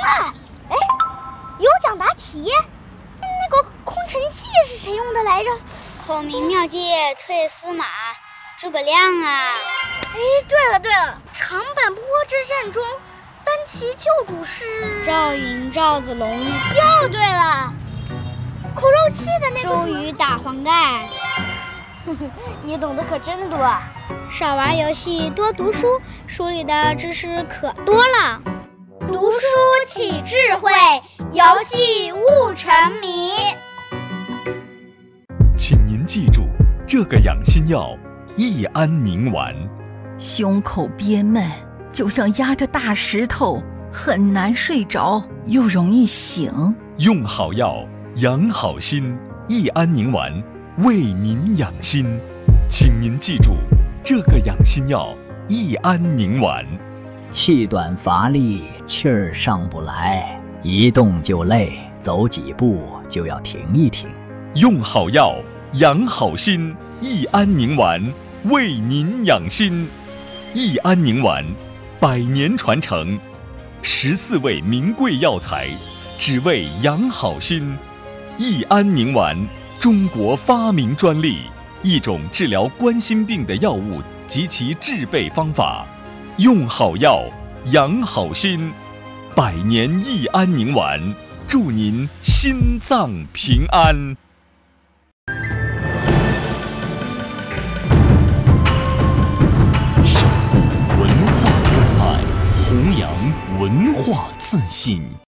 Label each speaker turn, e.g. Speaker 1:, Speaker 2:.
Speaker 1: 了！哎，有奖答题，那个空城计是谁用的来着？
Speaker 2: 孔明妙计退司马，诸葛亮啊！
Speaker 1: 哎，对了，长坂坡之战中，单骑救主是
Speaker 2: 赵云、赵子龙。
Speaker 1: 又对了，苦肉计的那个
Speaker 2: 周瑜打黄盖。
Speaker 1: 你懂得可真多。
Speaker 2: 少玩游戏，多读书，书里的知识可多了。
Speaker 3: 读书起智慧，游戏悟沉迷。
Speaker 4: 请您记住，这个养心药益安宁丸。
Speaker 5: 胸口憋闷，就像压着大石头，很难睡着，又容易醒。
Speaker 4: 用好药，养好心，益安宁丸为您养心。请您记住，这个养心药益安宁丸。
Speaker 6: 气短乏力，气儿上不来，一动就累，走几步就要停一停。
Speaker 4: 用好药，养好心，益安宁丸为您养心。益安宁丸100年传承，14味名贵药材，只为养好心。益安宁丸，中国发明专利，一种治疗冠心病的药物及其制备方法。用好药，养好心，100年益安宁丸，祝您心脏平安。守护文化人脉，弘扬文化自信。